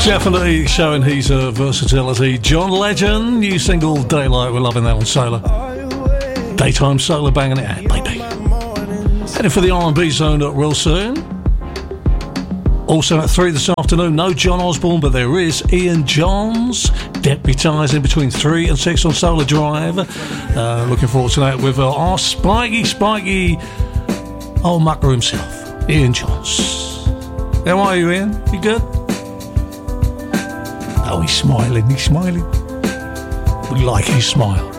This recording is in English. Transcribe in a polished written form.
Definitely showing his versatility. John Legend, new single Daylight. We're loving that one, Solar. Daytime Solar, banging it out, baby. Heading for the R&B zone real soon. Also at 3 this afternoon, no John Osborne, but there is Ian Johns, deputising between 3 and 6 on Solar Drive. Looking forward to that with our spiky old mucker himself, Ian Johns. How are you, Ian? You good? Oh, he's smiling. We like his smile.